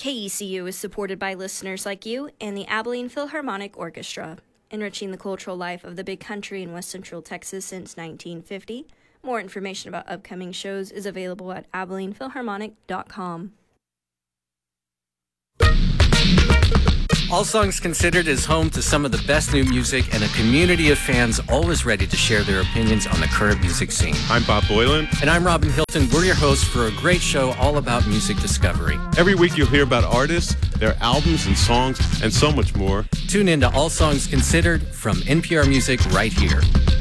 KECU is supported by listeners like you and the Abilene Philharmonic Orchestra, enriching the cultural life of the Big Country in West Central Texas since 1950. More information about upcoming shows is available at AbilenePhilharmonic.com. All Songs Considered is home to some of the best new music and a community of fans always ready to share their opinions on the current music scene. I'm Bob Boylan. And I'm Robin Hilton. We're your hosts for a great show all about music discovery. Every week you'll hear about artists, their albums and songs, and so much more. Tune in to All Songs Considered from NPR Music right here.